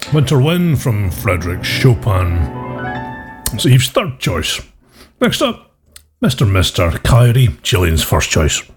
Winter Wind from Frédéric Chopin. It's Eve's third choice. Next up, Mr. Kyrie, Gillian's first choice.